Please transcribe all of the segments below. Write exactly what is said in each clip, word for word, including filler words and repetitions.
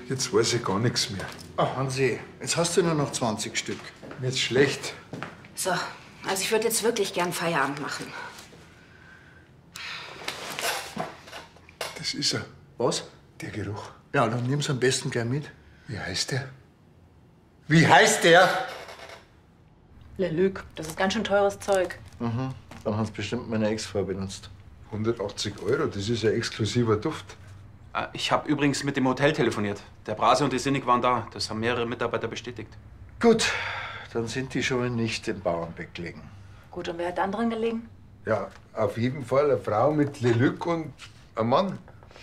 Jetzt weiß ich gar nichts mehr. Ach, Hansi, jetzt hast du nur noch zwanzig Stück. Mir ist schlecht. So, also ich würde jetzt wirklich gern Feierabend machen. Das ist er. Was? Der Geruch. Ja, dann nimm's am besten gleich mit. Wie heißt der? Wie heißt der? Le Luc, das ist ganz schön teures Zeug. Mhm. Dann hat's bestimmt meine Ex-Frau benutzt. hundertachtzig Euro, das ist ein exklusiver Duft. Ich habe übrigens mit dem Hotel telefoniert. Der Brase und die Sinnig waren da. Das haben mehrere Mitarbeiter bestätigt. Gut, dann sind die schon mal nicht im Bauernbeck gelegen. Gut, und wer hat dann drin gelegen? Ja, auf jeden Fall eine Frau mit Le Luc und ein Mann.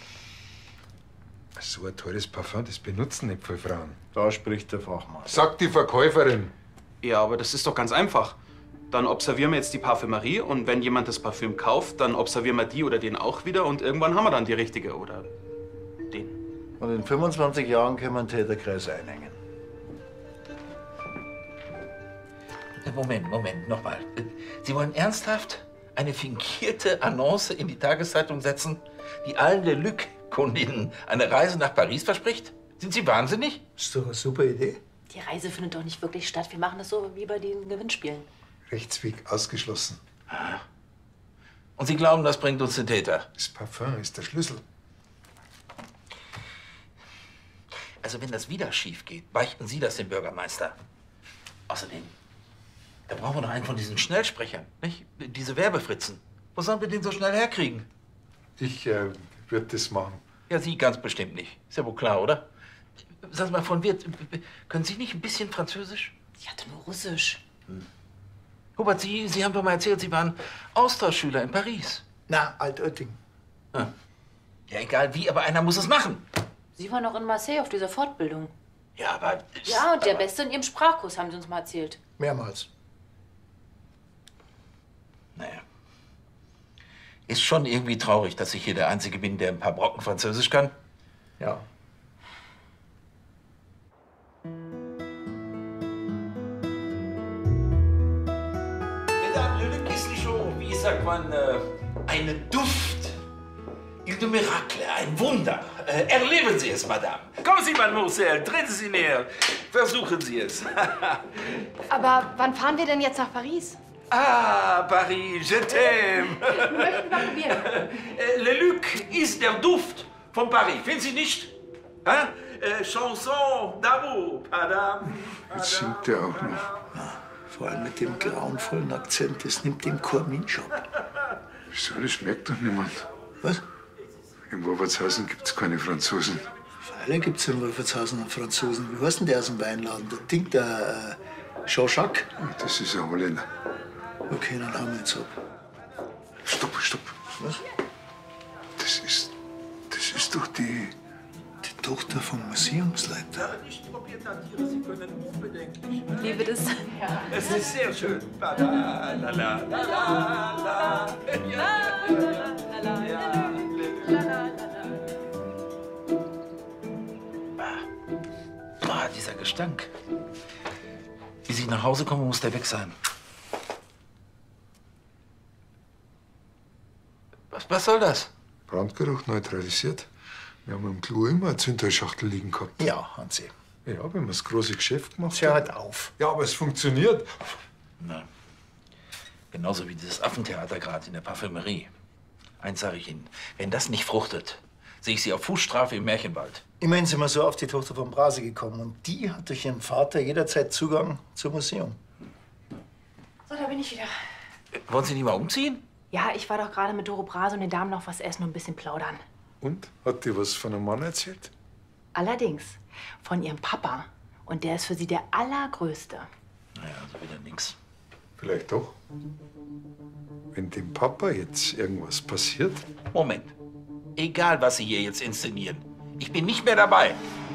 So ein teures Parfum, das benutzen nicht viele Frauen. Da spricht der Fachmann. Sagt die Verkäuferin. Ja, aber das ist doch ganz einfach. Dann observieren wir jetzt die Parfümerie und wenn jemand das Parfüm kauft, dann observieren wir die oder den auch wieder und irgendwann haben wir dann die richtige oder den. Und in fünfundzwanzig Jahren können wir einen Täterkreis einhängen. Moment, Moment, nochmal. Sie wollen ernsthaft eine fingierte Annonce in die Tageszeitung setzen, die allen Le Luc-Kundinnen eine Reise nach Paris verspricht? Sind Sie wahnsinnig? Ist doch eine super Idee. Die Reise findet doch nicht wirklich statt. Wir machen das so wie bei den Gewinnspielen. Rechtsweg ausgeschlossen. Und Sie glauben, das bringt uns den Täter? Das Parfum ist der Schlüssel. Also wenn das wieder schief geht, beichten Sie das dem Bürgermeister. Außerdem, da brauchen wir noch einen von diesen Schnellsprechern, nicht? Diese Werbefritzen. Wo sollen wir den so schnell herkriegen? Ich äh, würde das machen. Ja, Sie ganz bestimmt nicht. Ist ja wohl klar, oder? Sagen Sie mal, von Wirt, können Sie nicht ein bisschen Französisch? Ich hatte nur Russisch. Hm. Hubert, Sie, Sie haben doch mal erzählt, Sie waren Austauschschüler in Paris. Na, Altötting. Ja. Ja, egal wie, aber einer muss es machen. Sie waren noch in Marseille auf dieser Fortbildung. Ja, aber... Ja, und der Beste in Ihrem Sprachkurs, haben Sie uns mal erzählt. Mehrmals. Naja. Ist schon irgendwie traurig, dass ich hier der Einzige bin, der ein paar Brocken Französisch kann. Ja. Mesdames, le Luc ist schon, wie sagt man, äh, ein Duft. Il de miracle, ein Wunder. Äh, erleben Sie es, Madame. Kommen Sie, Mademoiselle, treten Sie näher. Versuchen Sie es. Aber wann fahren wir denn jetzt nach Paris? Ah, Paris, je t'aime. Wir möchten mal probieren. Äh, Le Luc ist der Duft von Paris, finden Sie nicht? Hein? Äh, Chanson d'amour, Madame. Jetzt singt der auch noch. Vor allem mit dem grauenvollen Akzent, das nimmt dem kein Mensch ab. Wieso, das merkt doch niemand. Was? In Wolfertshausen gibt's keine Franzosen. Freilich gibt's in Wolfertshausen einen Franzosen. Wie heißt denn der aus dem Weinladen? Der Ding, der äh, Jean-Jacques? Das ist ein Holländer. Okay, dann haben wir jetzt ab. Stopp, stopp. Was? Das ist. Das ist doch die. Die Tochter vom Museumsleiter. Wie wird es? Ja. Es ist sehr schön. La, la, la, la, la, la. Ja. Ah, dieser Gestank. Wie ich nach Hause komme, muss der weg sein. Was, was soll das? Brandgeruch neutralisiert. Wir haben im Klo immer eine Zündholzschachtel liegen gehabt. Ja, Hansi. Ja, wenn wir das große Geschäft gemacht Hör haben. halt auf. Ja, aber es funktioniert. Na, genauso wie dieses Affentheater gerade in der Parfümerie. Eins sage ich Ihnen, wenn das nicht fruchtet, sehe ich Sie auf Fußstrafe im Märchenwald. Immerhin sind wir so auf die Tochter von Brase gekommen. Und die hat durch ihren Vater jederzeit Zugang zum Museum. So, da bin ich wieder. Wollen Sie nicht mal umziehen? Ja, ich war doch gerade mit Doro Brase und den Damen noch was essen und ein bisschen plaudern. Und? Hat die was von einem Mann erzählt? Allerdings von ihrem Papa. Und der ist für sie der Allergrößte. Naja, also wieder nix. Vielleicht doch. Wenn dem Papa jetzt irgendwas passiert. Moment. Egal, was Sie hier jetzt inszenieren. Ich bin nicht mehr dabei.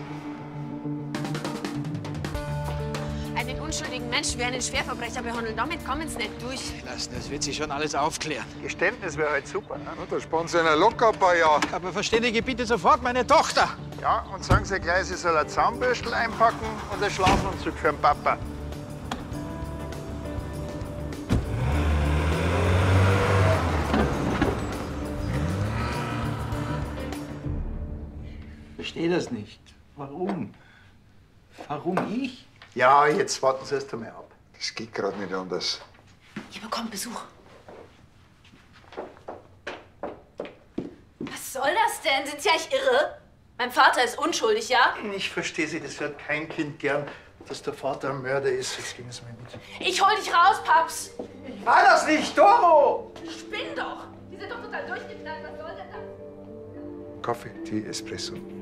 Einen unschuldigen Menschen wie einen Schwerverbrecher behandeln, damit kommen Sie nicht durch. Lassen, das wird sich schon alles aufklären. Geständnis wäre halt super, ne? Ja, da sparen Sie einer locker ein paar Jahre. Aber verständige bitte sofort meine Tochter. Ja, und sagen Sie gleich, sie soll ein Zahnbürstel einpacken und einen Schlafanzug für den Papa. Ich verstehe das nicht. Warum? Warum ich? Ja, jetzt warten Sie erst einmal ab. Das geht gerade nicht anders. Ihr bekommt Besuch. Was soll das denn? Sind Sie eigentlich irre? Mein Vater ist unschuldig, ja? Ich verstehe Sie, das hört kein Kind gern, dass der Vater ein Mörder ist. Jetzt gehen Sie mal mit. Ich hol dich raus, Paps. Ich war das nicht, Doro! Spinn doch. Die sind doch total durchgeknallt. Was soll denn das? Kaffee, Tee, Espresso.